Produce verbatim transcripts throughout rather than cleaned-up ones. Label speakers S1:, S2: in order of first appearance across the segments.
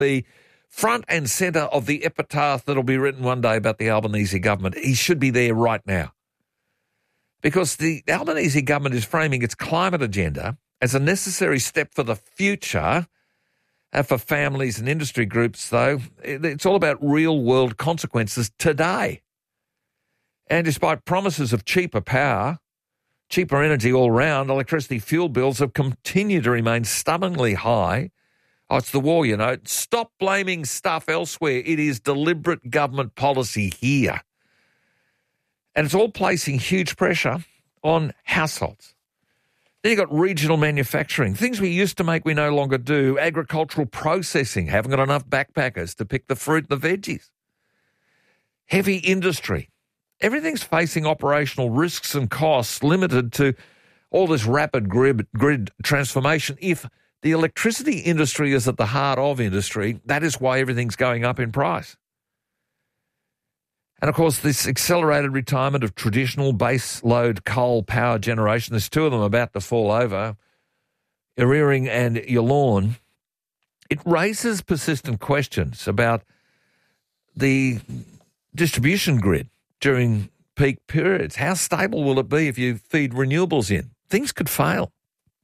S1: be front and centre of the epitaph that'll be written one day about the Albanese government. He should be there right now. Because the Albanese government is framing its climate agenda as a necessary step for the future. And for families and industry groups, though, it's all about real-world consequences today. And despite promises of cheaper power, cheaper energy all round, electricity fuel bills have continued to remain stubbornly high. Oh, it's the war, you know. Stop blaming stuff elsewhere. It is deliberate government policy here. And it's all placing huge pressure on households. Then you've got regional manufacturing. Things we used to make we no longer do. Agricultural processing. Haven't got enough backpackers to pick the fruit and the veggies. Heavy industry. Everything's facing operational risks and costs limited to all this rapid grid, grid transformation. If the electricity industry is at the heart of industry, that is why everything's going up in price. And, of course, this accelerated retirement of traditional base load coal power generation, there's two of them about to fall over, Eraring and Yallourn, it raises persistent questions about the distribution grid during peak periods. How stable will it be if you feed renewables in? Things could fail.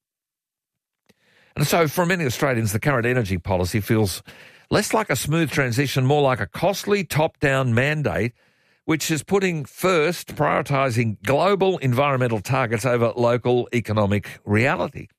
S1: And so for many Australians, the current energy policy feels less like a smooth transition, more like a costly top-down mandate, which is putting first, prioritising global environmental targets over local economic reality.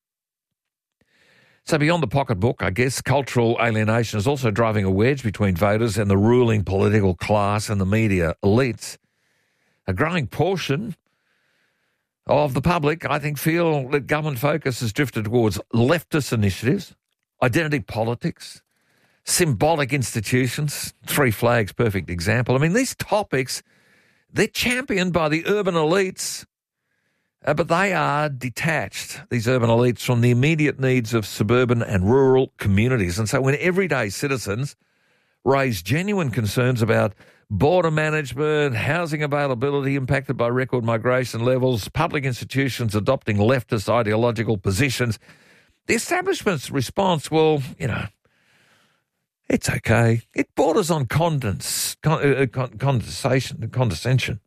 S1: So beyond the pocketbook, I guess, cultural alienation is also driving a wedge between voters and the ruling political class and the media elites. A growing portion of the public, I think, feel that government focus has drifted towards leftist initiatives, identity politics, symbolic institutions. Three Flags, perfect example. I mean, these topics, they're championed by the urban elites, uh, but they are detached, these urban elites, from the immediate needs of suburban and rural communities. And so when everyday citizens raise genuine concerns about border management, housing availability impacted by record migration levels, public institutions adopting leftist ideological positions, the establishment's response, well, you know, it's okay. It borders on condens, con, uh, con, condensation, condescension.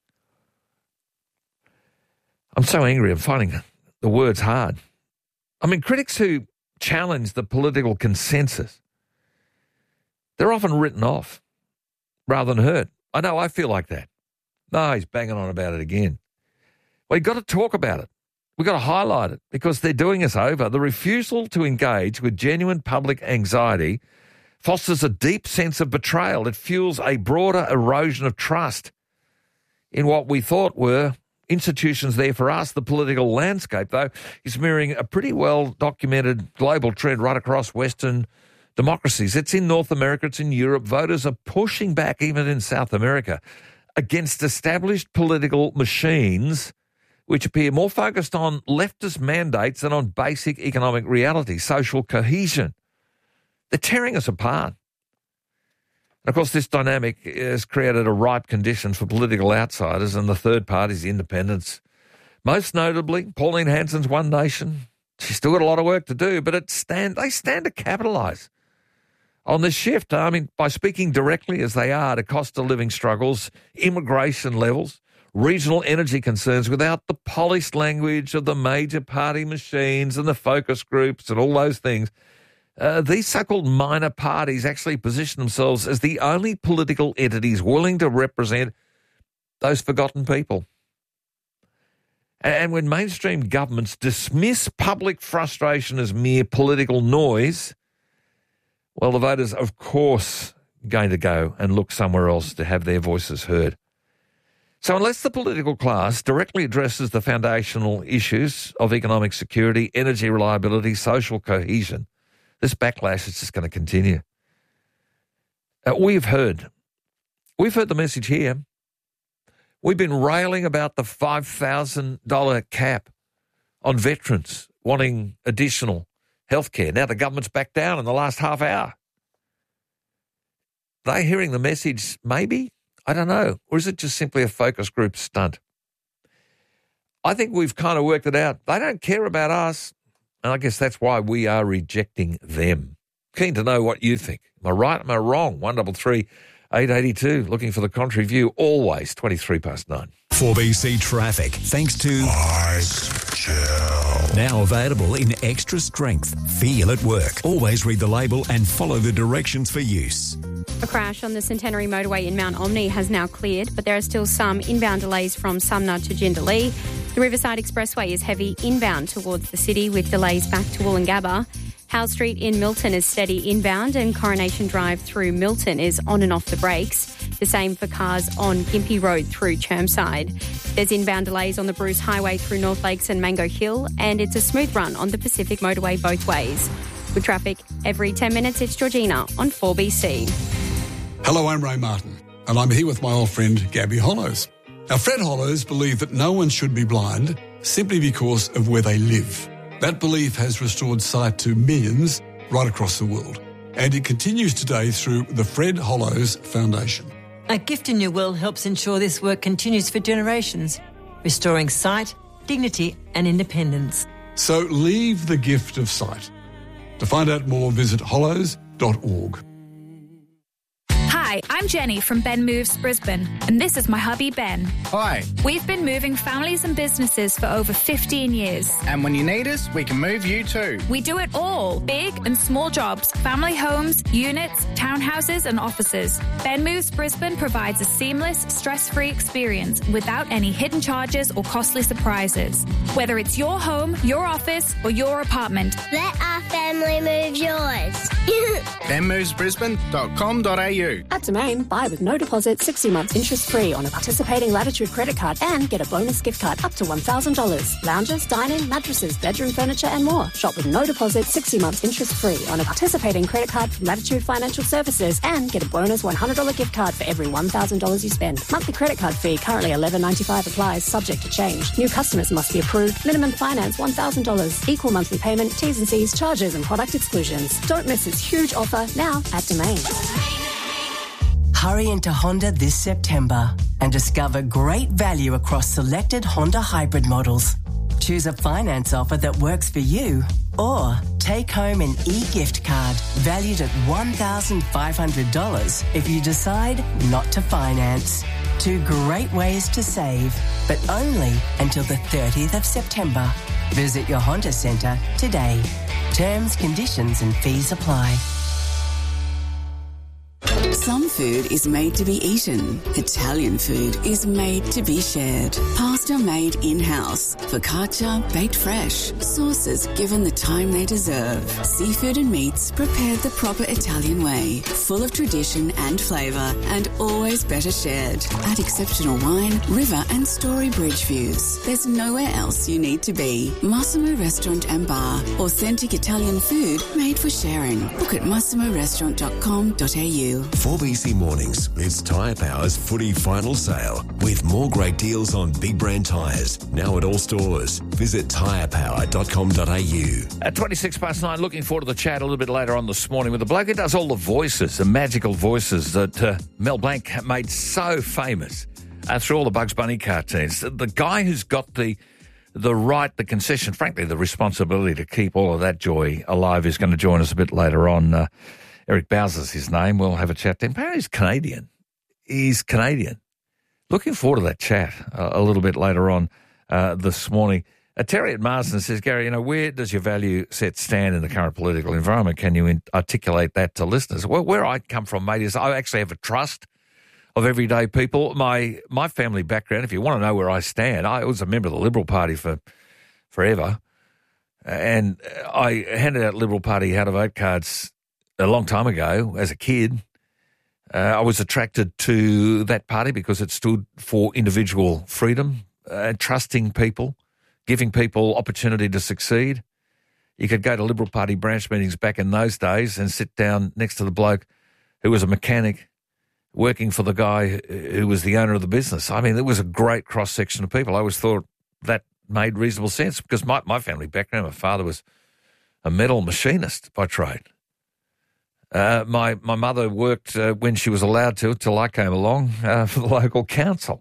S1: I'm so angry. I'm finding the words hard. I mean, critics who challenge the political consensus, they're often written off rather than heard. I know I feel like that. No, he's banging on about it again. Well, you've got to talk about it. We've got to highlight it because they're doing us over. The refusal to engage with genuine public anxiety fosters a deep sense of betrayal. It fuels a broader erosion of trust in what we thought were institutions there for us. The political landscape, though, is mirroring a pretty well-documented global trend right across Western democracies. It's in North America, it's in Europe. Voters are pushing back, even in South America, against established political machines which appear more focused on leftist mandates than on basic economic reality, social cohesion. They're tearing us apart. And of course, this dynamic has created a ripe condition for political outsiders and the third party's independents. Most notably, Pauline Hanson's One Nation. She's still got a lot of work to do, but it stand they stand to capitalise on this shift. I mean, by speaking directly as they are to cost of living struggles, immigration levels, regional energy concerns without the polished language of the major party machines and the focus groups and all those things. Uh, these so-called minor parties actually position themselves as the only political entities willing to represent those forgotten people. And when mainstream governments dismiss public frustration as mere political noise, well, the voters, of course, are going to go and look somewhere else to have their voices heard. So unless the political class directly addresses the foundational issues of economic security, energy reliability, social cohesion, this backlash is just going to continue. Uh, we've heard, we've heard the message here. We've been railing about the five thousand dollars cap on veterans wanting additional health care. Now the government's backed down in the last half hour. Are they hearing the message? Maybe. I don't know. Or is it just simply a focus group stunt? I think we've kind of worked it out. They don't care about us. And I guess that's why we are rejecting them. Keen to know what you think. Am I right? Am I wrong? one double three eight eight two. Looking for the contrary view. Always twenty-three past nine.
S2: four B C Traffic, thanks to
S3: Mike Chill.
S2: Now available in extra strength. Feel at work. Always read the label and follow the directions for use.
S4: A crash on the Centenary Motorway in Mount Omni has now cleared, but there are still some inbound delays from Sumner to Jindalee. The Riverside Expressway is heavy inbound towards the city with delays back to Woolloongabba. Howe Street in Milton is steady inbound and Coronation Drive through Milton is on and off the brakes. The same for cars on Gympie Road through Chermside. There's inbound delays on the Bruce Highway through North Lakes and Mango Hill, and it's a smooth run on the Pacific Motorway both ways. With traffic every ten minutes, it's Georgina on four B C.
S3: Hello, I'm Ray Martin, and I'm here with my old friend Gabby Hollows. Now, Fred Hollows believed that no one should be blind simply because of where they live. That belief has restored sight to millions right across the world, and it continues today through the Fred Hollows Foundation.
S5: A Gift in Your Will helps ensure this work continues for generations, restoring sight, dignity and independence.
S3: So leave the gift of sight. To find out more, visit hollows dot org.
S6: Hi, I'm Jenny from Ben Moves Brisbane, and this is my hubby Ben.
S7: Hi.
S6: We've been moving families and businesses for over fifteen years.
S7: And when you need us, we can move you too.
S6: We do it all, big and small jobs, family homes, units, townhouses and offices. Ben Moves Brisbane provides a seamless, stress-free experience without any hidden charges or costly surprises. Whether it's your home, your office or your apartment.
S8: Let our family move yours.
S7: ben moves brisbane dot com dot a u.
S9: At Domain, buy with no deposit, sixty months interest-free on a participating Latitude credit card and get a bonus gift card up to one thousand dollars. Lounges, dining, mattresses, bedroom furniture and more. Shop with no deposit, sixty months interest-free on a participating credit card from Latitude Financial Services and get a bonus one hundred dollars gift card for every one thousand dollars you spend. Monthly credit card fee currently eleven ninety-five applies, subject to change. New customers must be approved. Minimum finance one thousand dollars. Equal monthly payment, T's and C's, charges and product exclusions. Don't miss this huge offer now at Domain.
S10: Hurry into Honda this September and discover great value across selected Honda hybrid models. Choose a finance offer that works for you or take home an e-gift card valued at one thousand five hundred dollars if you decide not to finance. Two great ways to save, but only until the thirtieth of September. Visit your Honda Centre today. Terms, conditions and fees apply.
S11: Some food is made to be eaten. Italian food is made to be shared. Pasta made in-house. Focaccia baked fresh. Sauces given the time they deserve. Seafood and meats prepared the proper Italian way. Full of tradition and flavour and always better shared. At exceptional wine, river and story bridge views. There's nowhere else you need to be. Massimo Restaurant and Bar. Authentic Italian food made for sharing. Book at massimo restaurant dot com dot a u.
S2: four B C Mornings, it's Tyre Power's footy final sale with more great deals on big brand tyres. Now at all stores. Visit tyre power dot com dot a u.
S1: At twenty-six past nine, looking forward to the chat a little bit later on this morning with the bloke who does all the voices, the magical voices that uh, Mel Blanc made so famous uh, through all the Bugs Bunny cartoons. The guy who's got the the right, the concession, frankly, the responsibility to keep all of that joy alive is going to join us a bit later on. Uh, Eric Bowser's his name. We'll have a chat to him. Apparently he's Canadian. He's Canadian. Looking forward to that chat uh, a little bit later on uh, this morning. Uh, Terry at Marsden says, Gary, you know, where does your value set stand in the current political environment? Can you in- articulate that to listeners? Well, where I come from, mate, is I actually have a trust of everyday people. My my family background, if you want to know where I stand, I was a member of the Liberal Party for forever. And I handed out Liberal Party how to vote cards a long time ago as a kid. Uh, I was attracted to that party because it stood for individual freedom, uh, trusting people, giving people opportunity to succeed. You could go to Liberal Party branch meetings back in those days and sit down next to the bloke who was a mechanic working for the guy who was the owner of the business. I mean, there was a great cross-section of people. I always thought that made reasonable sense because my, my family background, my father was a metal machinist by trade. Uh, my my mother worked uh, when she was allowed to, till I came along, uh, for the local council.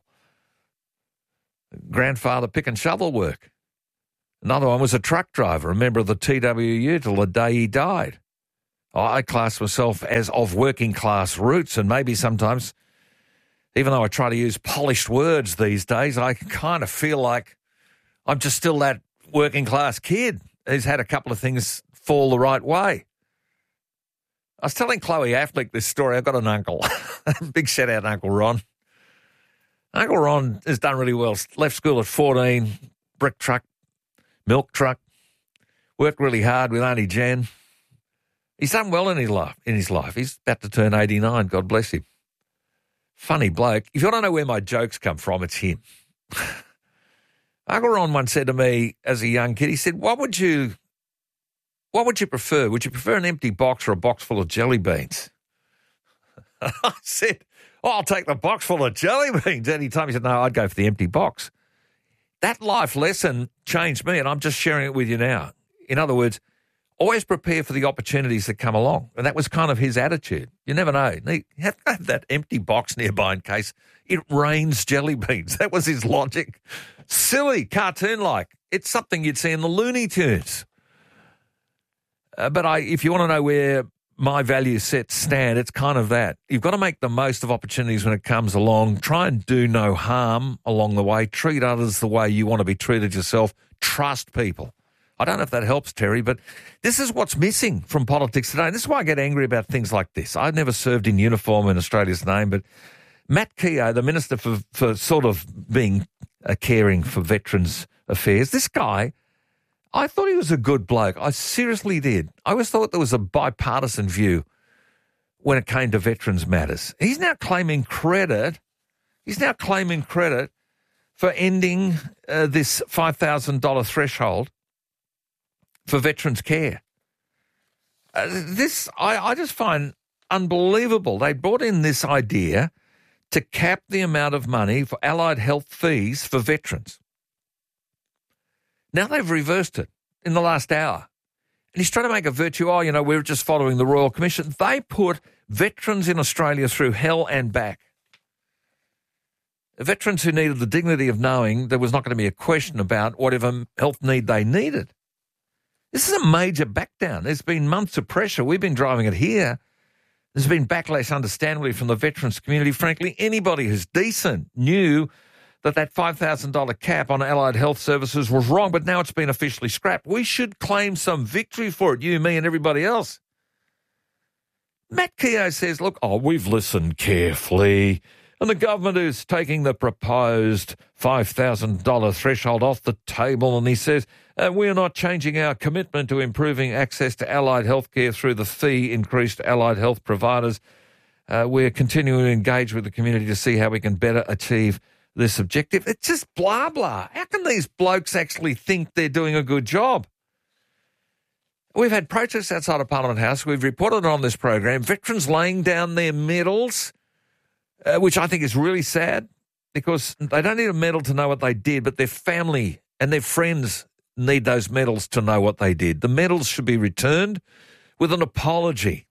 S1: Grandfather pick and shovel work. Another one was a truck driver, a member of the T W U till the day he died. I class myself as of working class roots, and maybe sometimes, even though I try to use polished words these days, I kind of feel like I'm just still that working class kid who's had a couple of things fall the right way. I was telling Chloe Affleck this story. I've got an uncle. Big shout out to Uncle Ron. Uncle Ron has done really well. Left school at fourteen, brick truck, milk truck, worked really hard with Auntie Jen. He's done well in his life. In his life, he's about to turn eighty-nine. God bless him. Funny bloke. If you want to know where my jokes come from, it's him. Uncle Ron once said to me as a young kid, he said, "What would you, what would you prefer? Would you prefer an empty box or a box full of jelly beans?" I said, "Oh, I'll take the box full of jelly beans any time." He said, "No, I'd go for the empty box." That life lesson changed me, and I'm just sharing it with you now. In other words, always prepare for the opportunities that come along. And that was kind of his attitude. You never know. You have to have that empty box nearby in case it rains jelly beans. That was his logic. Silly, cartoon-like. It's something you'd see in the Looney Tunes. Uh, but I, if you want to know where my value sets stand, it's kind of that. You've got to make the most of opportunities when it comes along. Try and do no harm along the way. Treat others the way you want to be treated yourself. Trust people. I don't know if that helps, Terry, but this is what's missing from politics today. And this is why I get angry about things like this. I've never served in uniform in Australia's name, but Matt Keogh, the Minister for, for sort of being uh, caring for Veterans Affairs, this guy, I thought he was a good bloke. I seriously did. I always thought there was a bipartisan view when it came to veterans matters. He's now claiming credit. He's now claiming credit for ending uh, this five thousand dollars threshold for veterans care. Uh, this, I, I just find unbelievable. They brought in this idea to cap the amount of money for allied health fees for veterans. Now they've reversed it in the last hour. And he's trying to make a virtue, oh, you know, we're just following the Royal Commission. They put veterans in Australia through hell and back. Veterans who needed the dignity of knowing there was not going to be a question about whatever health need they needed. This is a major backdown. There's been months of pressure. We've been driving it here. There's been backlash, understandably, from the veterans community. Frankly, anybody who's decent knew that that five thousand dollars cap on allied health services was wrong, but now it's been officially scrapped. We should claim some victory for it, you, me, and everybody else. Matt Keogh says, look, oh, we've listened carefully, and the government is taking the proposed five thousand dollars threshold off the table, and he says, uh, we're not changing our commitment to improving access to allied health care through the fee increased to allied health providers. Uh, we're continuing to engage with the community to see how we can better achieve this objective. It's just blah, blah. How can these blokes actually think they're doing a good job? We've had protests outside of Parliament House. We've reported on this program. Veterans laying down their medals, uh, which I think is really sad because they don't need a medal to know what they did, but their family and their friends need those medals to know what they did. The medals should be returned with an apology.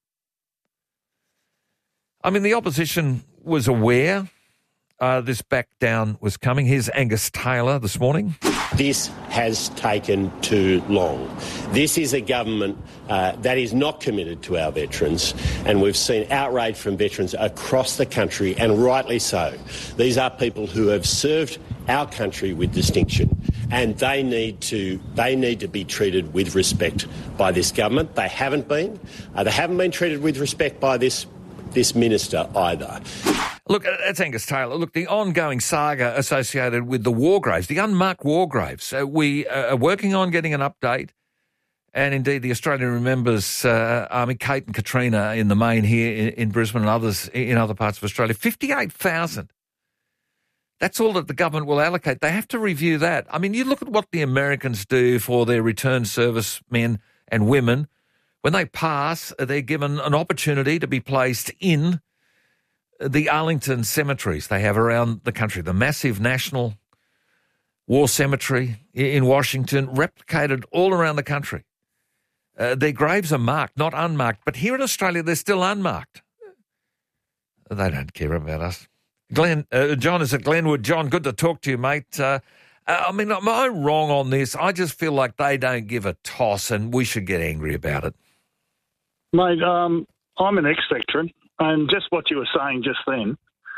S1: I mean, the opposition was aware Uh, this back down was coming. Here's Angus Taylor this morning.
S12: This has taken too long. This is a government uh, that is not committed to our veterans, and we've seen outrage from veterans across the country, and rightly so. These are people who have served our country with distinction, and they need to they need to be treated with respect by this government. They haven't been. Uh, they haven't been treated with respect by this this minister either.
S1: Look, that's Angus Taylor. Look, the ongoing saga associated with the war graves, the unmarked war graves. Uh, we are working on getting an update. And indeed, the Australian Remembers uh, Army, Kate and Katrina in the main here in, in Brisbane and others in other parts of Australia, fifty-eight thousand. That's all that the government will allocate. They have to review that. I mean, you look at what the Americans do for their returned servicemen and women. When they pass, they're given an opportunity to be placed in the Arlington cemeteries they have around the country, the massive National War Cemetery in Washington, replicated all around the country. Uh, their graves are marked, not unmarked. But here in Australia, they're still unmarked. They don't care about us. Glenn, uh, John is at Glenwood. John, good to talk to you, mate. Uh, I mean, am I wrong on this? I just feel like they don't give a toss and we should get angry about it.
S13: Mate, um, I'm an ex-veteran, and just what you were saying just then,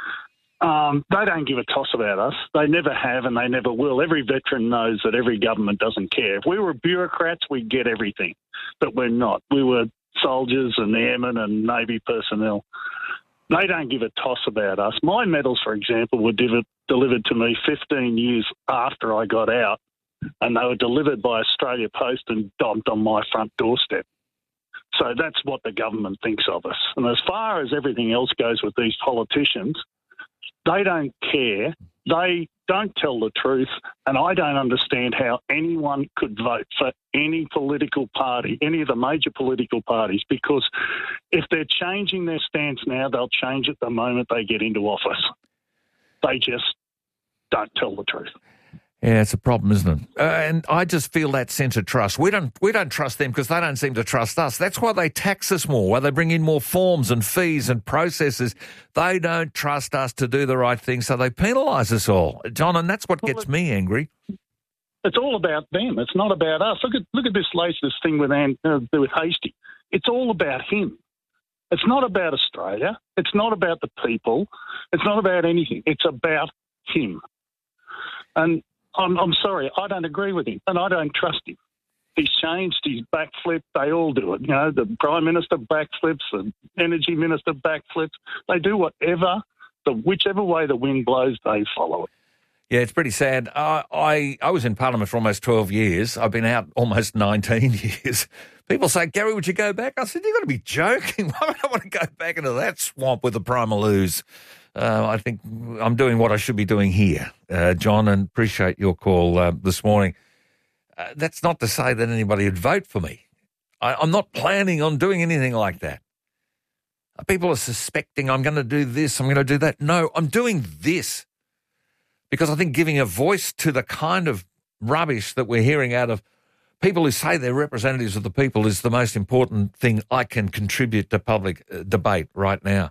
S13: um, they don't give a toss about us. They never have and they never will. Every veteran knows that every government doesn't care. If we were bureaucrats, we'd get everything, but we're not. We were soldiers and airmen and Navy personnel. They don't give a toss about us. My medals, for example, were div- delivered to me fifteen years after I got out, and they were delivered by Australia Post and dumped on my front doorstep. So that's what the government thinks of us. And as far as everything else goes with these politicians, they don't care. They don't tell the truth. And I don't understand how anyone could vote for any political party, any of the major political parties, because if they're changing their stance now, they'll change it the moment they get into office. They just don't tell the truth.
S1: Yeah, it's a problem, isn't it? Uh, and I just feel that sense of trust. We don't we don't trust them because they don't seem to trust us. That's why they tax us more, why they bring in more forms and fees and processes. They don't trust us to do the right thing, so they penalise us all. John, and that's what gets me angry.
S13: It's all about them. It's not about us. Look at look at this latest thing with, uh, with Hastie. It's all about him. It's not about Australia. It's not about the people. It's not about anything. It's about him. And I'm, I'm sorry, I don't agree with him, and I don't trust him. He's changed his backflip. They all do it. You know, the Prime Minister backflips, the Energy Minister backflips. They do whatever, the whichever way the wind blows, they follow it.
S1: Yeah, it's pretty sad. Uh, I, I was in Parliament for almost twelve years. I've been out almost nineteen years. People say, Gary, would you go back? I said, you've got to be joking. Why would I want to go back into that swamp with the Primaloos? Uh, I think I'm doing what I should be doing here, uh, John, and appreciate your call uh, this morning. Uh, that's not to say that anybody would vote for me. I, I'm not planning on doing anything like that. Uh, people are suspecting I'm going to do this, I'm going to do that. No, I'm doing this because I think giving a voice to the kind of rubbish that we're hearing out of people who say they're representatives of the people is the most important thing I can contribute to public uh, debate right now.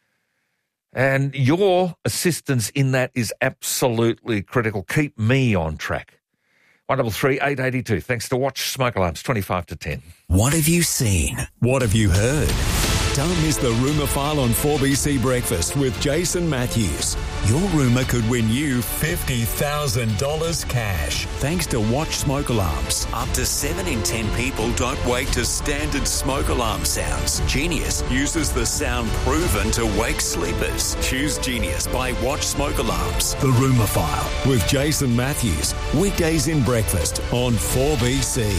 S1: And your assistance in that is absolutely critical. Keep me on track. one double three eight eighty two. Thanks to Watch Smoke Alarms, twenty-five to ten.
S2: What have you seen? What have you heard? Don't miss the Rumour File on four B C Breakfast with Jason Matthews. Your rumour could win you fifty thousand dollars cash. Thanks to Watch Smoke Alarms. Up to seven in ten people don't wake to standard smoke alarm sounds. Genius uses the sound proven to wake sleepers. Choose Genius by Watch Smoke Alarms. The Rumour File with Jason Matthews. Weekdays in breakfast on four B C.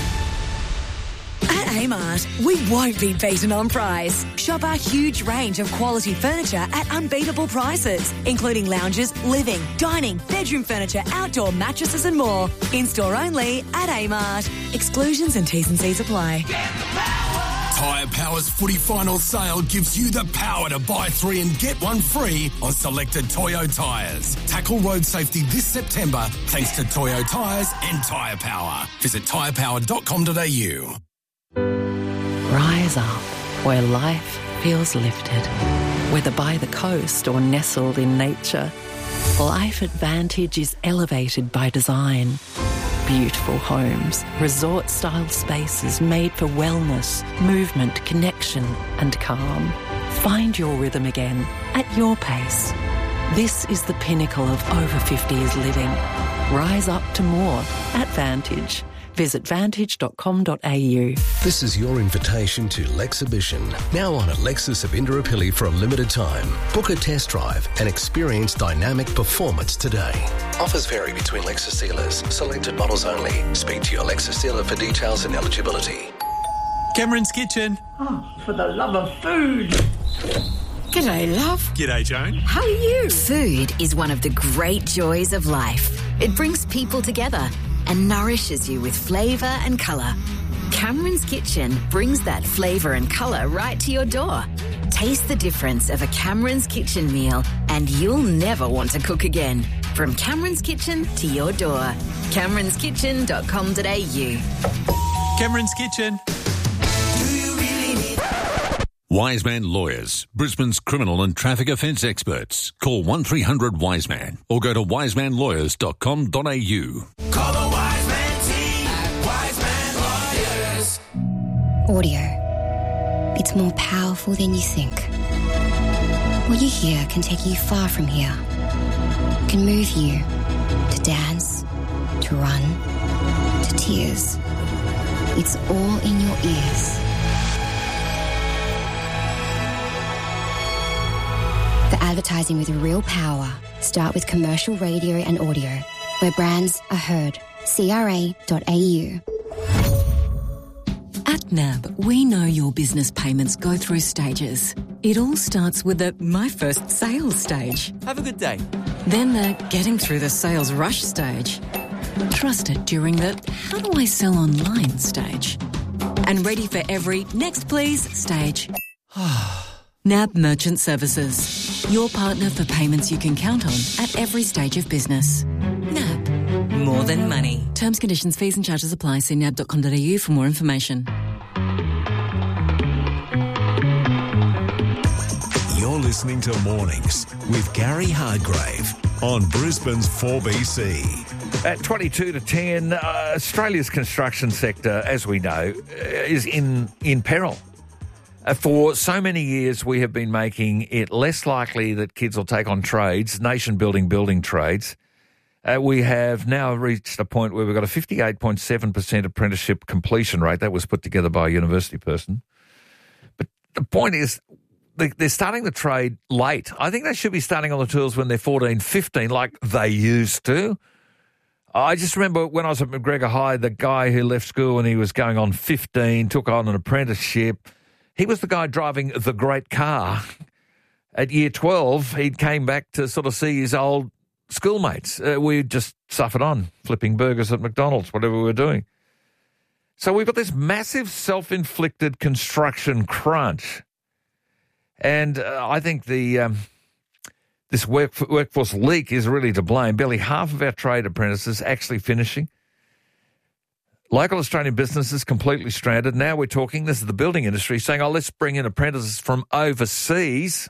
S14: At Amart, we won't be beaten on price. Shop our huge range of quality furniture at unbeatable prices, including lounges, living, dining, bedroom furniture, outdoor mattresses and more. In-store only at Amart. Exclusions and T's and C's apply.
S15: Tyre Power's footy final sale gives you the power to buy three and get one free on selected Toyo tyres. Tackle road safety this September thanks to Toyo tyres and Tyre Power. Visit tyre power dot com dot a u.
S16: Rise up where life feels lifted, whether by the coast or nestled in nature. Life Advantage is elevated by design. Beautiful homes, resort-style spaces made for wellness, movement, connection and calm. Find your rhythm again at your pace. This is the pinnacle of over fifties living. Rise up to more at Vantage. Visit vantage dot com dot a u.
S17: This is your invitation to Lexhibition, now on at Lexus of Indooroopilly for a limited time. Book a test drive and experience dynamic performance today. Offers vary between Lexus dealers. Selected models only. Speak to your Lexus dealer for details and eligibility.
S18: Cameron's Kitchen.
S19: Oh, for the love of food.
S18: G'day, love. G'day, Joan.
S19: How are you?
S20: Food is one of the great joys of life. It brings people together and nourishes you with flavour and colour. Cameron's Kitchen brings that flavour and colour right to your door. Taste the difference of a Cameron's Kitchen meal and you'll never want to cook again. From Cameron's Kitchen to your door. camerons kitchen dot com dot a u.
S18: Cameron's Kitchen.
S21: Wiseman Lawyers, Brisbane's criminal and traffic offence experts. Call one three hundred Wiseman or go to wiseman lawyers dot com dot a u.
S15: Call the Wiseman team at Wiseman Lawyers.
S22: Audio.
S4: It's more powerful than you think. What you hear can take you far from here. It can move you to dance, to run, to tears. It's all in your ears. For advertising with real power, start with commercial radio and audio, where brands are heard. C R A dot A U.
S22: At N A B, we know your business payments go through stages. It all starts with the my first sales stage.
S23: Have a good day.
S22: Then the getting through the sales rush stage. Trusted during the how do I sell online stage. And ready for every next please stage. N A B Merchant Services. Your partner for payments you can count on at every stage of business. N A B. More than money. Terms, conditions, fees and charges apply. See nab dot com dot a u for more information.
S2: You're listening to Mornings with Gary Hardgrave on Brisbane's four B C.
S1: At twenty-two to ten, uh, Australia's construction sector, as we know, is in, in peril. Uh, for so many years, we have been making it less likely that kids will take on trades, nation-building building trades. Uh, we have now reached a point where we've got a fifty-eight point seven percent apprenticeship completion rate. That was put together by a university person. But the point is, they, they're starting the trade late. I think they should be starting on the tools when they're fourteen, fifteen, like they used to. I just remember when I was at McGregor High, the guy who left school and he was going on fifteen, took on an apprenticeship. He was the guy driving the great car. At year twelve, he came back to sort of see his old schoolmates. Uh, we just suffered on, flipping burgers at McDonald's, whatever we were doing. So we've got this massive self-inflicted construction crunch. And uh, I think the um, this work, workforce leak is really to blame. Barely half of our trade apprentices actually finishing. Local Australian businesses completely stranded. Now we're talking, this is the building industry, saying, oh, let's bring in apprentices from overseas.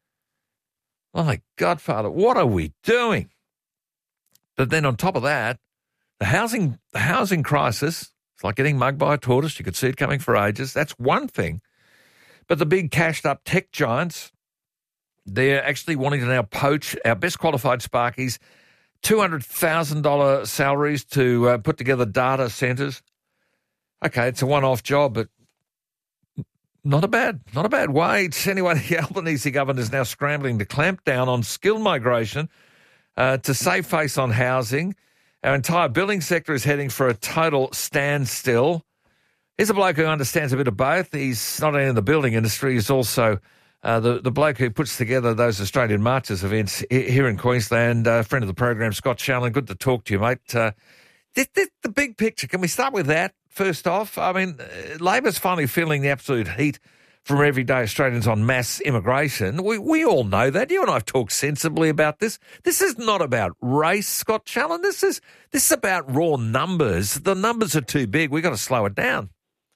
S1: Oh, my Godfather, what are we doing? But then on top of that, the housing the housing crisis, it's like getting mugged by a tortoise. You could see it coming for ages. That's one thing. But the big cashed-up tech giants, they're actually wanting to now poach our best qualified Sparkies, two hundred thousand dollars salaries to uh, put together data centres. Okay, it's a one-off job, but not a bad, not a bad wage. Anyway, the Albanese government is now scrambling to clamp down on skilled migration uh, to save face on housing. Our entire building sector is heading for a total standstill. Here's a bloke who understands a bit of both. He's not only in the building industry, he's also uh, the, the bloke who puts together those Australian Marches events here in Queensland. Uh, friend of the program, Scott Shallen. Good to talk to you, mate. Uh, this, this, the big picture, can we start with that first off? I mean, uh, Labor's finally feeling the absolute heat from everyday Australians on mass immigration. We we all know that. You and I have talked sensibly about this. This is not about race, Scott Shallen. This is, this is about raw numbers. The numbers are too big. We've got to slow it down.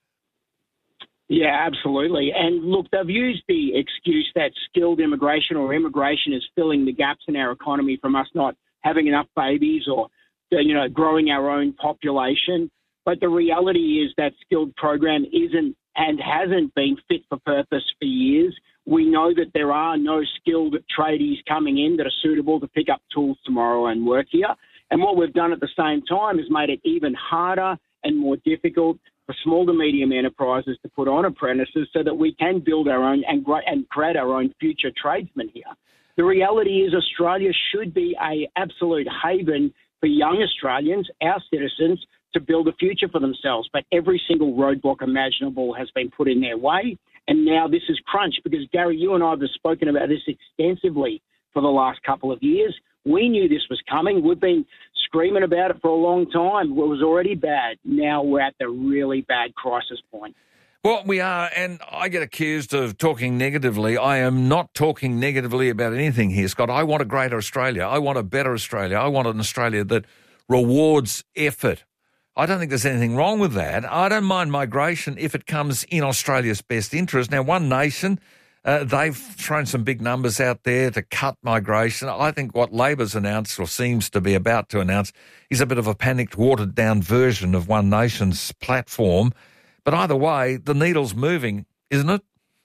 S24: Yeah, absolutely. And look, they've used the excuse that skilled immigration or immigration is filling the gaps in our economy from us not having enough babies or, you know, growing our own population. But the reality is that skilled program isn't and hasn't been fit for purpose for years. We know that there are no skilled tradies coming in that are suitable to pick up tools tomorrow and work here. And what we've done at the same time is made it even harder and more difficult for small to medium enterprises to put on apprentices so that we can build our own and, and create our own future tradesmen here. The reality is Australia should be an absolute haven for young Australians, our citizens, to build a future for themselves. But every single roadblock imaginable has been put in their way. And now this is crunch because, Gary, you and I have spoken about this extensively for the last couple of years. We knew this was coming. We've been screaming about it for a long time. It was already bad. Now we're at the really bad crisis point.
S1: Well, we are, and I get accused of talking negatively. I am not talking negatively about anything here, Scott. I want a greater Australia. I want a better Australia. I want an Australia that rewards effort. I don't think there's anything wrong with that. I don't mind migration if it comes in Australia's best interest. Now, One Nation, uh, they've thrown some big numbers out there to cut migration. I think what Labor's announced or seems to be about to announce is a bit of a panicked, watered-down version of One Nation's platform. But either way, the needle's moving, isn't it?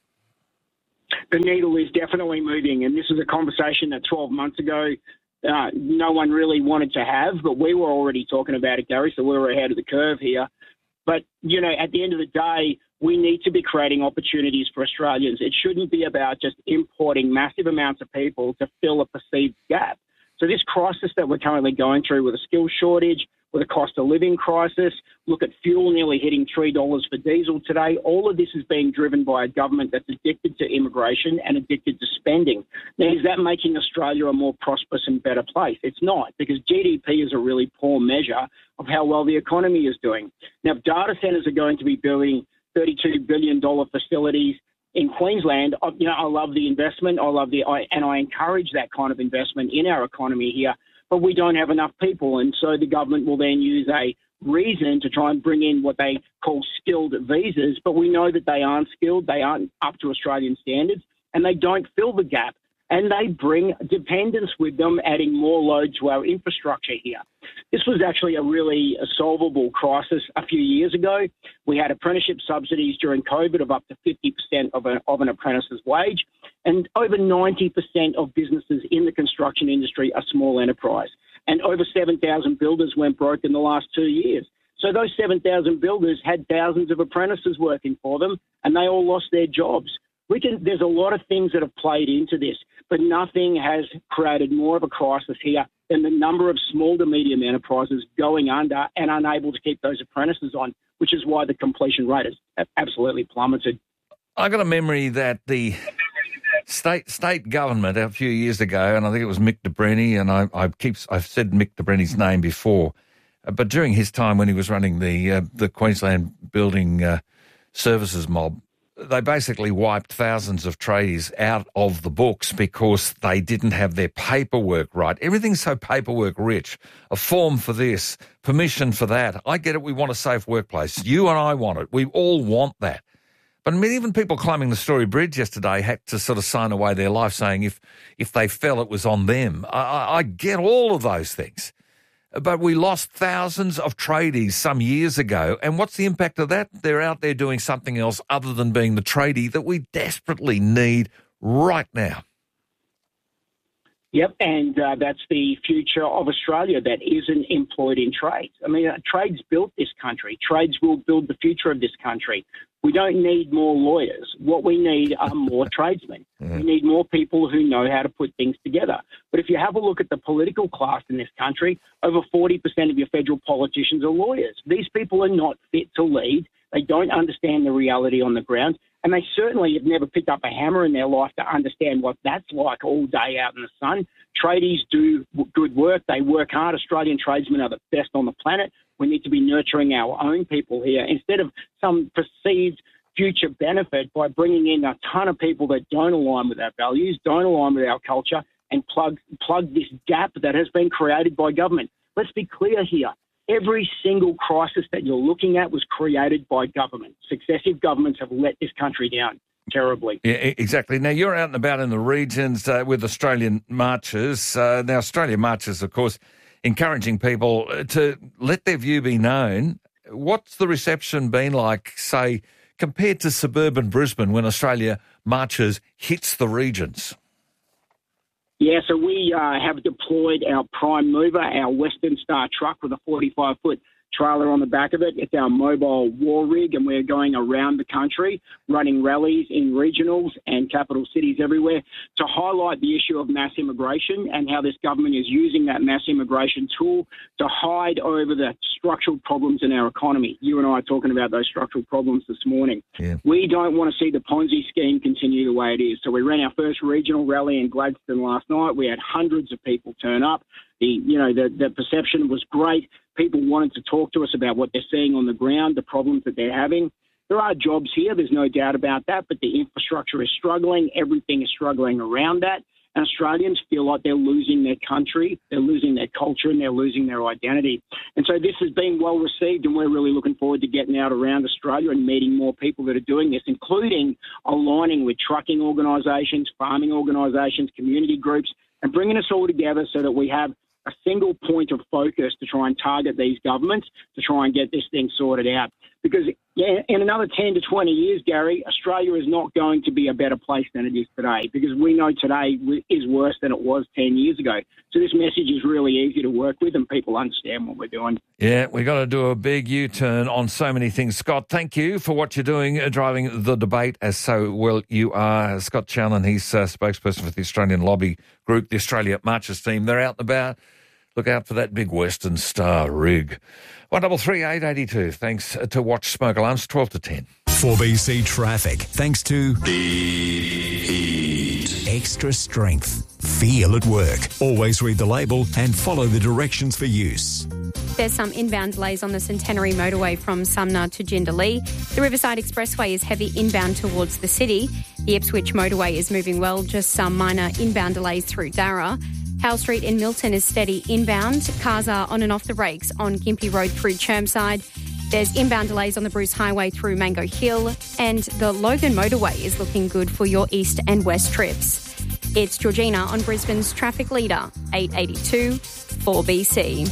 S24: The needle is definitely moving, and this is a conversation that twelve months ago uh, no one really wanted to have, but we were already talking about it, Gary, so we were ahead of the curve here. But, you know, at the end of the day, we need to be creating opportunities for Australians. It shouldn't be about just importing massive amounts of people to fill a perceived gap. So this crisis that we're currently going through with a skills shortage, with a cost of living crisis, look at fuel nearly hitting three dollars for diesel today. All of this is being driven by a government that's addicted to immigration and addicted to spending. Now, is that making Australia a more prosperous and better place? It's not, because G D P is a really poor measure of how well the economy is doing. Now, data centres are going to be building thirty-two billion dollars facilities in Queensland. You know, I love the investment. I love the, I, and I encourage that kind of investment in our economy here. But we don't have enough people, and so the government will then use a reason to try and bring in what they call skilled visas. But we know that they aren't skilled, they aren't up to Australian standards, and they don't fill the gap. And they bring dependence with them, adding more load to our infrastructure here. This was actually a really a solvable crisis a few years ago. We had apprenticeship subsidies during COVID of up to fifty percent of, a, of an apprentice's wage, and over ninety percent of businesses in the construction industry are small enterprise. And over seven thousand builders went broke in the last two years. So those seven thousand builders had thousands of apprentices working for them, and they all lost their jobs. We can, there's a lot of things that have played into this, but nothing has created more of a crisis here than the number of small to medium enterprises going under and unable to keep those apprentices on, which is why the completion rate has absolutely plummeted.
S1: I got a memory that the state state government a few years ago, and I think it was Mick de Brenny, and I, I keep I've said Mick de Brenny's name before, uh, but during his time when he was running the uh, the Queensland Building uh, Services mob, they basically wiped thousands of tradies out of the books because they didn't have their paperwork right. Everything's so paperwork rich. A form for this, permission for that. I get it. We want a safe workplace. You and I want it. We all want that. But I mean, even people climbing the Story Bridge yesterday had to sort of sign away their life saying if if they fell, it was on them. I, I, I get all of those things. But we lost thousands of tradies some years ago. And what's the impact of that? They're out there doing something else other than being the tradie that we desperately need right now.
S24: Yep, and uh, that's the future of Australia that isn't employed in trades. I mean, uh, trades built this country. Trades will build the future of this country. We don't need more lawyers. What we need are more tradesmen. Mm-hmm. We need more people who know how to put things together. But if you have a look at the political class in this country, over forty percent of your federal politicians are lawyers. These people are not fit to lead. They don't understand the reality on the ground. And they certainly have never picked up a hammer in their life to understand what that's like all day out in the sun. Tradies do good work. They work hard. Australian tradesmen are the best on the planet. We need to be nurturing our own people here instead of some perceived future benefit by bringing in a ton of people that don't align with our values, don't align with our culture, and plug plug this gap that has been created by government. Let's be clear here. Every single crisis that you're looking at was created by government. Successive governments have let this country down terribly.
S1: Yeah, exactly. Now, you're out and about in the regions uh, with Australian marches. Uh, now, Australian marches, of course, encouraging people to let their view be known. What's the reception been like, say, compared to suburban Brisbane when Australia marches hits the regions?
S24: Yeah, so we uh, have deployed our prime mover, our Western Star truck with a forty-five foot trailer on the back of it. It's our mobile war rig, and we're going around the country running rallies in regionals and capital cities everywhere to highlight the issue of mass immigration and how this government is using that mass immigration tool to hide over the structural problems in our economy. You and I are talking about those structural problems this morning. Yeah. We don't want to see the Ponzi scheme continue the way it is. So we ran our first regional rally in Gladstone last night. We had hundreds of people turn up. The, you know, the, the perception was great. People wanted to talk to us about what they're seeing on the ground, the problems that they're having. There are jobs here, there's no doubt about that, but the infrastructure is struggling. Everything is struggling around that. And Australians feel like they're losing their country, they're losing their culture, and they're losing their identity. And so this has been well received, and we're really looking forward to getting out around Australia and meeting more people that are doing this, including aligning with trucking organisations, farming organisations, community groups, and bringing us all together so that we have a single point of focus to try and target these governments to try and get this thing sorted out. Because yeah, in another ten to twenty years, Gary, Australia is not going to be a better place than it is today, because we know today is worse than it was ten years ago. So this message is really easy to work with and people understand what we're doing.
S1: Yeah, we've got to do a big U-turn on so many things. Scott, thank you for what you're doing, uh, driving the debate as so well you are. Scott Challen, he's uh, spokesperson for the Australian Lobby Group, the Australia Marches team. They're out and about. Look out for that big Western Star rig. one double three eight eighty two. Thanks to Watch Smoke Alarms, twelve to ten.
S2: four B C Traffic, thanks to Heat. Extra strength. Feel at work. Always read the label and follow the directions for use.
S3: There's some inbound delays on the Centenary motorway from Sumner to Jindalee. The Riverside Expressway is heavy inbound towards the city. The Ipswich motorway is moving well, just some minor inbound delays through Darra. Howell Street in Milton is steady inbound. Cars are on and off the brakes on Gympie Road through Chermside. There's inbound delays on the Bruce Highway through Mango Hill. And the Logan motorway is looking good for your east and west trips. It's Georgina on Brisbane's traffic leader, eight eighty-two four B C.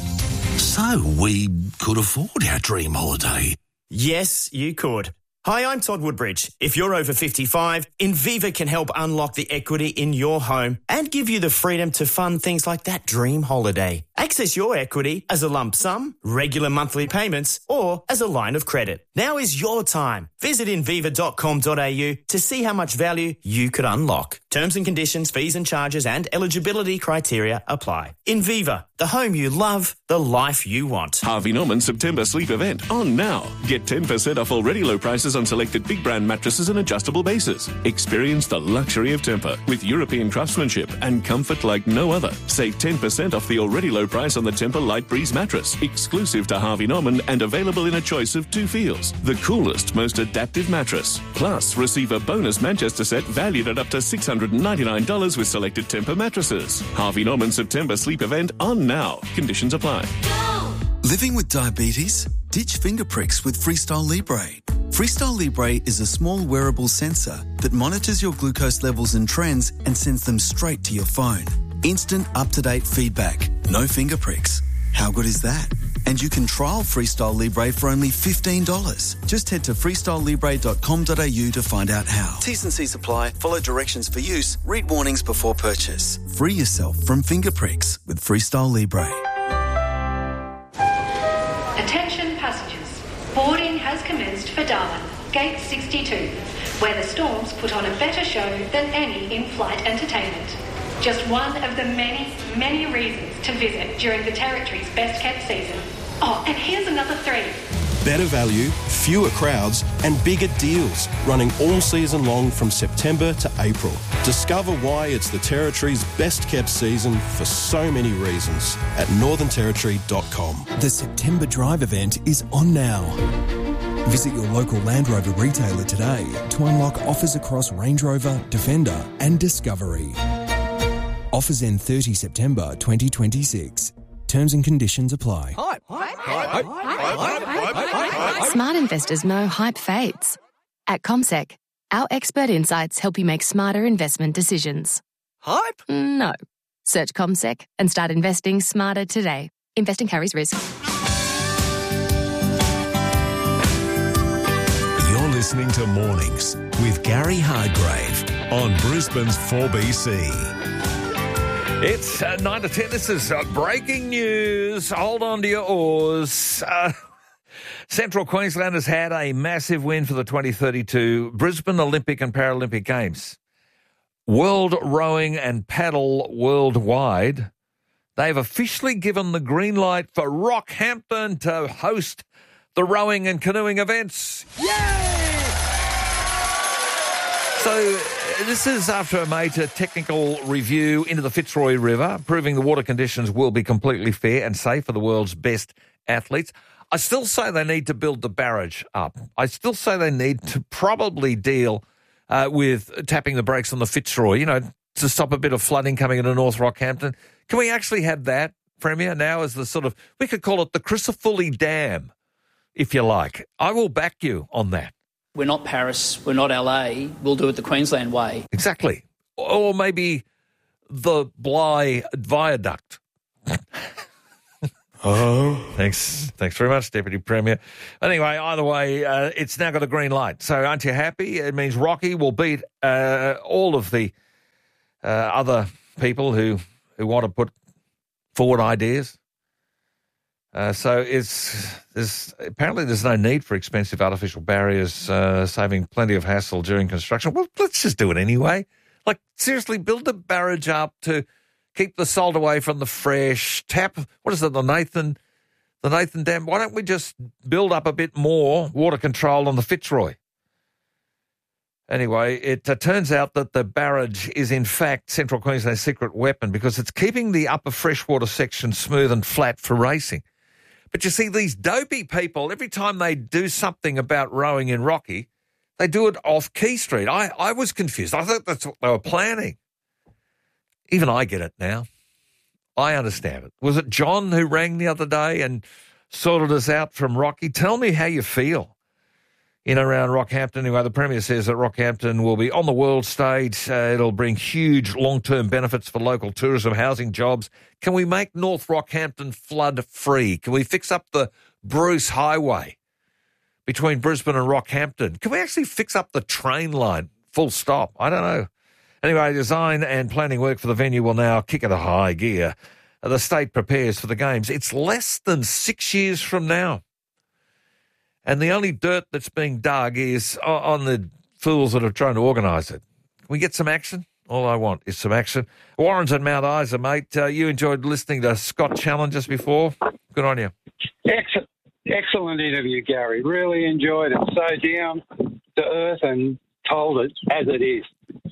S5: So we could afford our dream holiday.
S6: Yes, you could. Hi, I'm Todd Woodbridge. If you're over fifty-five, Inviva can help unlock the equity in your home and give you the freedom to fund things like that dream holiday. Access your equity as a lump sum, regular monthly payments, or as a line of credit. Now is your time. Visit inviva dot com dot a u to see how much value you could unlock. Terms and conditions, fees and charges and eligibility criteria apply. Inviva, the home you love, the life you want.
S23: Harvey Norman September Sleep Event on now. Get ten percent off already low prices on selected big brand mattresses and adjustable bases. Experience the luxury of Tempur with European craftsmanship and comfort like no other. Save ten percent off the already low price on the Tempur Light Breeze mattress, exclusive to Harvey Norman and available in a choice of two feels. The coolest, most adaptive mattress. Plus, receive a bonus Manchester set valued at up to six hundred ninety-nine dollars with selected Tempur mattresses. Harvey Norman September Sleep Event on now. Conditions apply.
S25: Living with diabetes? Ditch finger pricks with Freestyle Libre. Freestyle Libre is a small wearable sensor that monitors your glucose levels and trends and sends them straight to your phone. Instant up-to-date feedback. No finger pricks. How good is that? And you can trial Freestyle Libre for only fifteen dollars. Just head to freestyle libre dot com dot a u to find out how. T's and C's apply. Follow directions for use. Read warnings before purchase. Free yourself from finger pricks with Freestyle Libre.
S26: Attention passengers. Boarding has commenced for Darwin, Gate sixty-two, where the Storms put on a better show than any in-flight entertainment. Just one of the many, many reasons to visit during the Territory's best-kept season. Oh, and here's another three.
S27: Better value, fewer crowds and bigger deals running all season long from September to April. Discover why it's the Territory's best-kept season for so many reasons at northern territory dot com.
S28: The September Drive event is on now. Visit your local Land Rover retailer today to unlock offers across Range Rover, Defender and Discovery. Offers end thirtieth September twenty twenty-six. Terms and conditions apply.
S29: Hype, hype, hype, hype, hype. Smart investors know hype fades. At CommSec, our expert insights help you make smarter investment decisions. Hype? No. Search CommSec and start investing smarter today. Investing carries risk.
S2: You're listening to Mornings with Gary Hargrave on Brisbane's four B C.
S1: It's uh, nine to ten. This is uh, breaking news. Hold on to your oars. Uh, Central Queensland has had a massive win for the twenty thirty-two Brisbane Olympic and Paralympic Games. World Rowing and Paddle Worldwide, they've officially given the green light for Rockhampton to host the rowing and canoeing events. Yay! So this is after a major technical review into the Fitzroy River, proving the water conditions will be completely fair and safe for the world's best athletes. I still say they need to build the barrage up. I still say they need to probably deal uh, with tapping the brakes on the Fitzroy, you know, to stop a bit of flooding coming into North Rockhampton. Can we actually have that, Premier, now as the sort of, we could call it the Crisafulli Dam, if you like. I will back you on that.
S30: We're not Paris, we're not L A, we'll do it the Queensland way.
S1: Exactly. Or maybe the Bligh Viaduct. Oh. Thanks Thanks very much, Deputy Premier. Anyway, either way, uh, it's now got a green light. So aren't you happy? It means Rocky will beat uh, all of the uh, other people who, who want to put forward ideas. Uh, so it's there's apparently there's no need for expensive artificial barriers, uh, saving plenty of hassle during construction. Well, let's just do it anyway. Like, seriously, build the barrage up to keep the salt away from the fresh. Tap, what is it, the Nathan, the Nathan Dam? Why don't we just build up a bit more water control on the Fitzroy? Anyway, it uh, turns out that the barrage is in fact Central Queensland's secret weapon because it's keeping the upper freshwater section smooth and flat for racing. But you see, these dopey people, every time they do something about rowing in Rocky, they do it off Key Street. I, I was confused. I thought that's what they were planning. Even I get it now. I understand it. Was it John who rang the other day and sorted us out from Rocky? Tell me how you feel in and around Rockhampton. Anyway, the Premier says that Rockhampton will be on the world stage. Uh, it'll bring huge long-term benefits for local tourism, housing, jobs. Can we make North Rockhampton flood-free? Can we fix up the Bruce Highway between Brisbane and Rockhampton? Can we actually fix up the train line? Full stop. I don't know. Anyway, design and planning work for the venue will now kick into high gear. The state prepares for the Games. It's less than six years from now. And the only dirt that's being dug is on the fools that are trying to organise it. Can we get some action? All I want is some action. Warren's at Mount Isa, mate. Uh, you enjoyed listening to Scott Challenges before. Good on you.
S7: Excellent, excellent interview, Gary. Really enjoyed it. So down to earth and told it as it is.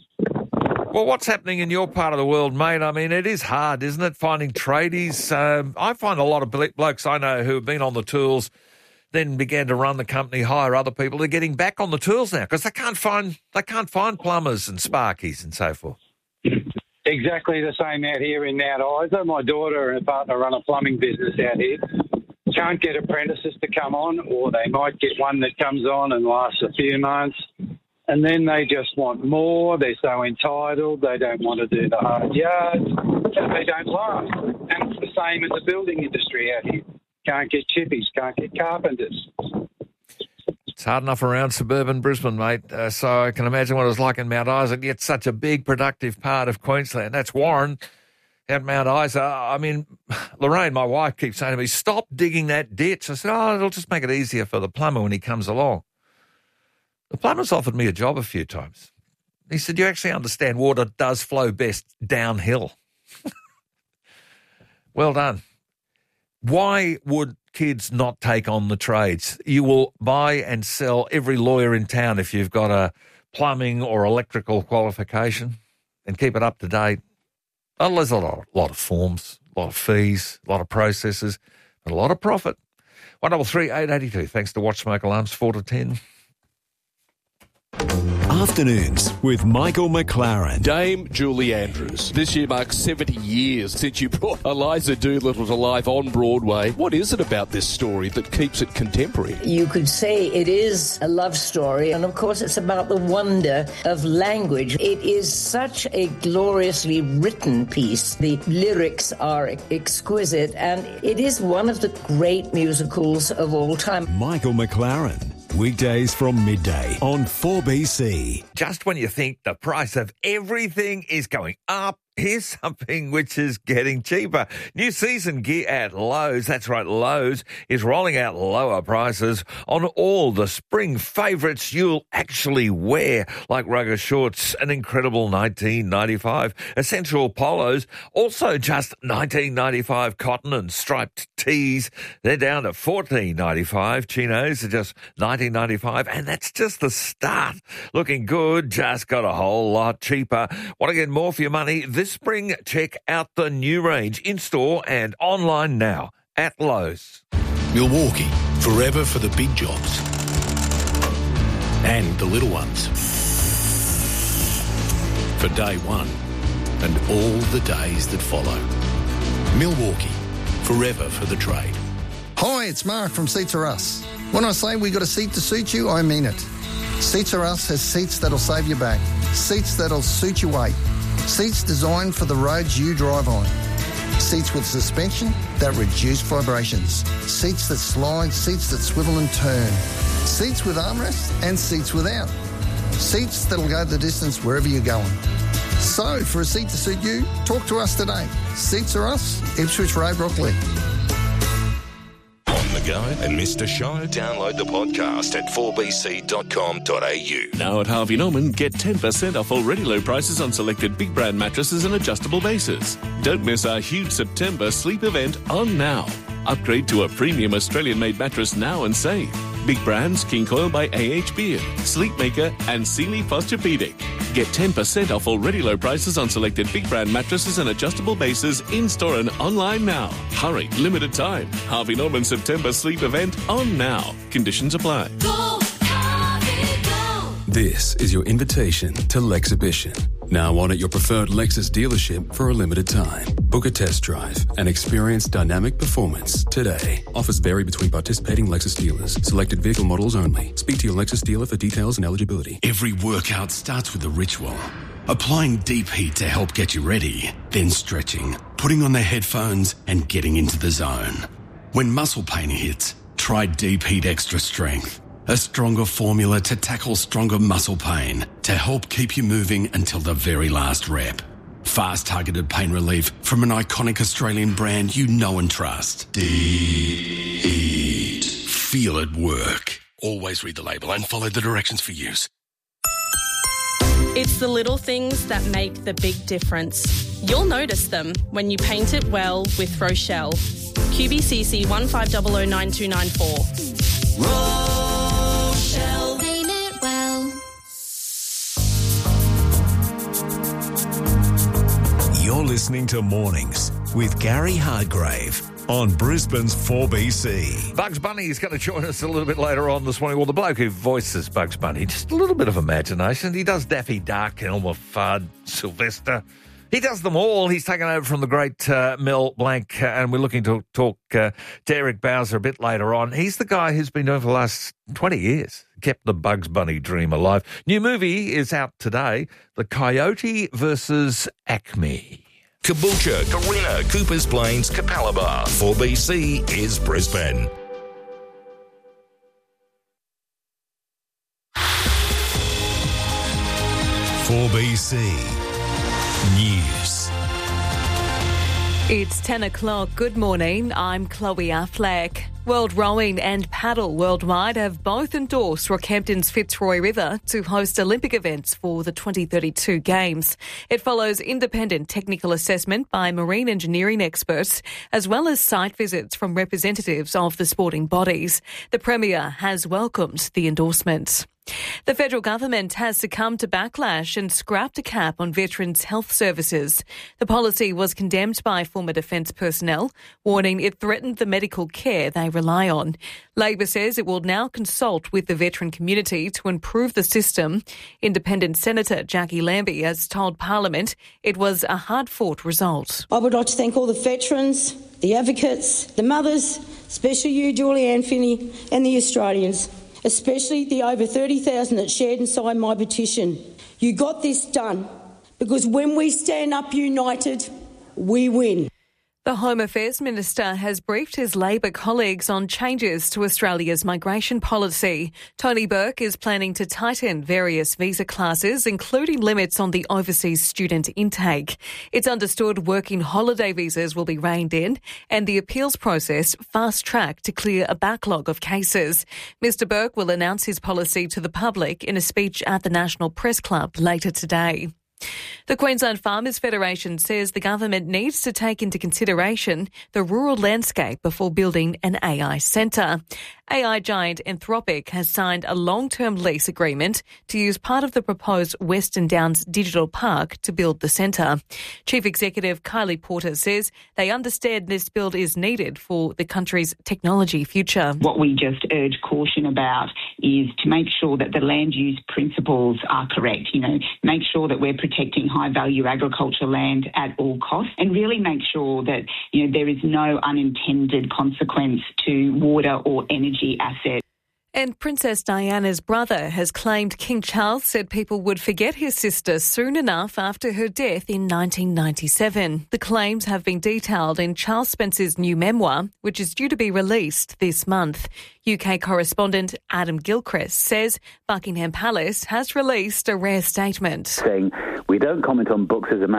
S1: Well, what's happening in your part of the world, mate? I mean, it is hard, isn't it, finding tradies? Um, I find a lot of blokes I know who have been on the tools, then began to run the company, hire other people. They're getting back on the tools now because they can't find they can't find plumbers and sparkies and so forth.
S7: Exactly the same out here in Mount Isa. My daughter and partner run a plumbing business out here. Can't get apprentices to come on, or they might get one that comes on and lasts a few months. And then they just want more. They're so entitled. They don't want to do the hard yards. And they don't last. And it's the same in the building industry out here. Can't get chippies. Can't get carpenters.
S1: It's hard enough around suburban Brisbane, mate. Uh, so I can imagine what it was like in Mount Isa. Yet such a big, productive part of Queensland. That's Warren at Mount Isa. I mean, Lorraine, my wife, keeps saying to me, stop digging that ditch. I said, oh, it'll just make it easier for the plumber when he comes along. The plumber's offered me a job a few times. He said, you actually understand water does flow best downhill. Well done. Why would kids not take on the trades? You will buy and sell every lawyer in town if you've got a plumbing or electrical qualification and keep it up to date. Oh, there's a lot, a lot of forms, a lot of fees, a lot of processes, and a lot of profit. one double three eight eight two. Thanks to Watch Smoke Alarms, four to ten.
S2: Afternoons with Michael McLaren.
S8: Dame Julie Andrews. This year marks seventy years since you brought Eliza Doolittle to life on Broadway. What is it about this story that keeps it contemporary?
S9: You could say it is a love story, and of course it's about the wonder of language. It is such a gloriously written piece. The lyrics are exquisite, and it is one of the great musicals of all time.
S2: Michael McLaren. Weekdays from midday on four B C.
S1: Just when you think the price of everything is going up, here's something which is getting cheaper. New season gear at Lowe's. That's right, Lowe's is rolling out lower prices on all the spring favourites you'll actually wear, like rugger shorts, an incredible nineteen ninety-five. Essential polos, also just nineteen ninety-five. Cotton and striped tees, they're down to fourteen ninety-five. Chinos are just nineteen ninety-five, and that's just the start. Looking good, just got a whole lot cheaper. Want to get more for your money? This spring, check out the new range in-store and online now at Lowe's.
S5: Milwaukee, forever for the big jobs and the little ones. For day one and all the days that follow. Milwaukee, forever for the trade.
S10: Hi, it's Mark from Seats Are Us. When I say we got a seat to suit you, I mean it. Seats Are Us has seats that'll save you back, seats that'll suit your weight, seats designed for the roads you drive on. Seats with suspension that reduce vibrations. Seats that slide, seats that swivel and turn. Seats with armrests and seats without. Seats that'll go the distance wherever you're going. So, for a seat to suit you, talk to us today. Seats Are Us, Ipswich Road, Rockley.
S11: On the go and missed a show? Download the podcast at four b c dot com dot a u.
S23: Now at Harvey Norman, get ten percent off already low prices on selected big brand mattresses and adjustable bases. Don't miss our huge September sleep event on now. Upgrade to a premium Australian-made mattress now and save. Big brands King Coil by A H Beard, Sleepmaker and Sealy Posturepedic. Get ten percent off already low prices on selected big brand mattresses and adjustable bases in-store and online now. Hurry, limited time. Harvey Norman September sleep event on now. Conditions apply.
S12: Go, Harvey, go.
S28: This is your invitation to Lexhibition. Now on at your preferred Lexus dealership for a limited time. Book a test drive and experience dynamic performance today. Offers vary between participating Lexus dealers. Selected vehicle models only. Speak to your Lexus dealer for details and eligibility.
S15: Every workout starts with a ritual. Applying deep heat to help get you ready, then stretching, putting on the headphones and getting into the zone. When muscle pain hits, try Deep Heat Extra Strength. A stronger formula to tackle stronger muscle pain to help keep you moving until the very last rep. Fast targeted pain relief from an iconic Australian brand you know and trust. Deep Heat. Feel it work. Always read the label and follow the directions for use.
S13: It's the little things that make the big difference. You'll notice them when you paint it well with Rochelle. Q B C C one five zero zero nine two nine four.
S12: Rochelle, paint it well.
S2: You're listening to Mornings with Gary Hardgrave on Brisbane's four B C.
S1: Bugs Bunny is going to join us a little bit later on this morning. Well, the bloke who voices Bugs Bunny, just a little bit of imagination. He does Daffy Duck, Elmer Fudd, Sylvester. He does them all. He's taken over from the great uh, Mel Blanc, uh, and we're looking to talk uh, to Eric Bowser a bit later on. He's the guy who's been doing for the last twenty years, kept the Bugs Bunny dream alive. New movie is out today, The Coyote versus Acme.
S11: Caboolture, Carina, Coopers Plains, Capalaba. four B C is Brisbane. four B C News.
S14: It's ten o'clock. Good morning. I'm Chloe Affleck. World Rowing and Paddle Worldwide have both endorsed Rockhampton's Fitzroy River to host Olympic events for the twenty thirty-two Games. It follows independent technical assessment by marine engineering experts, as well as site visits from representatives of the sporting bodies. The Premier has welcomed the endorsement. The federal government has succumbed to backlash and scrapped a cap on veterans' health services. The policy was condemned by former defence personnel, warning it threatened the medical care they rely on. Labor says it will now consult with the veteran community to improve the system. Independent Senator Jackie Lambie has told Parliament it was a hard-fought result.
S16: I would like to thank all the veterans, the advocates, the mothers, especially you, Julianne Finney, and the Australians, especially the over thirty thousand that shared and signed my petition. You got this done because when we stand up united, we win.
S14: The Home Affairs Minister has briefed his Labor colleagues on changes to Australia's migration policy. Tony Burke is planning to tighten various visa classes, including limits on the overseas student intake. It's understood working holiday visas will be reined in and the appeals process fast-tracked to clear a backlog of cases. Mister Burke will announce his policy to the public in a speech at the National Press Club later today. The Queensland Farmers Federation says the government needs to take into consideration the rural landscape before building an A I centre. A I giant Anthropic has signed a long-term lease agreement to use part of the proposed Western Downs Digital Park to build the centre. Chief Executive Kylie Porter says they understand this build is needed for the country's technology future.
S17: What we just urge caution about is to make sure that the land use principles are correct. You know, make sure that we're protecting high-value agricultural land at all costs, and really make sure that, you know, there is no unintended consequence to water or energy assets.
S14: And Princess Diana's brother has claimed King Charles said people would forget his sister soon enough after her death in nineteen ninety-seven. The claims have been detailed in Charles Spencer's new memoir, which is due to be released this month. U K correspondent Adam Gilchrist says Buckingham Palace has released a rare statement.
S3: Saying, we don't comment on books as a matter